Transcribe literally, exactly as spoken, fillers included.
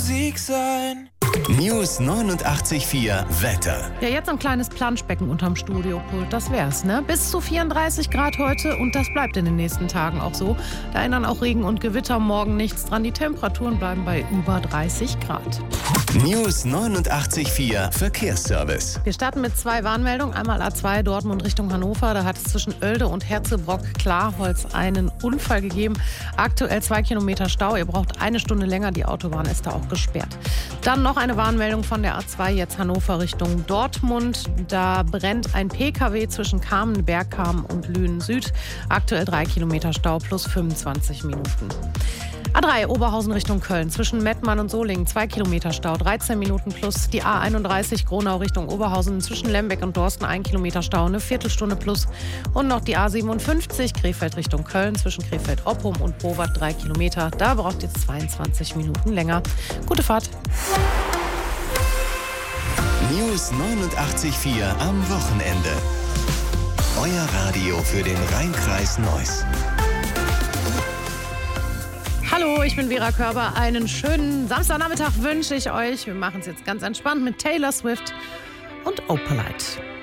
Musik sein. News neunundachtzig Komma vier Wetter. Ja, jetzt ein kleines Planschbecken unterm Studiopult, das wär's, ne? Bis zu vierunddreißig Grad heute und das bleibt in den nächsten Tagen auch so. Da ändern auch Regen und Gewitter morgen nichts dran. Die Temperaturen bleiben bei über dreißig Grad. News neunundachtzig Komma vier Verkehrsservice. Wir starten mit zwei Warnmeldungen. Einmal A zwei Dortmund Richtung Hannover. Da hat es zwischen Oelde und Herzebrock-Klarholz einen Unfall gegeben. Aktuell zwei Kilometer Stau. Ihr braucht eine Stunde länger. Die Autobahn ist da auch gesperrt. Dann noch eine Warnmeldung von der A zwei, jetzt Hannover Richtung Dortmund. Da brennt ein P K W zwischen Kamen, Bergkamen und Lünen Süd. Aktuell drei Kilometer Stau plus fünfundzwanzig Minuten. A drei Oberhausen Richtung Köln. Zwischen Mettmann und Solingen zwei Kilometer Stau, dreizehn Minuten plus. Die A einunddreißig Gronau Richtung Oberhausen. Zwischen Lembeck und Dorsten ein Kilometer Stau, eine Viertelstunde plus. Und noch die A siebenundfünfzig Krefeld Richtung Köln. Zwischen Krefeld-Oppum und Bowart drei Kilometer. Da braucht ihr zweiundzwanzig Minuten länger. Gute Fahrt. News neunundachtzig Komma vier am Wochenende. Euer Radio für den Rheinkreis Neuss. Hallo, ich bin Vera Körber. Einen schönen Samstagnachmittag wünsche ich euch. Wir machen es jetzt ganz entspannt mit Taylor Swift und Opalite.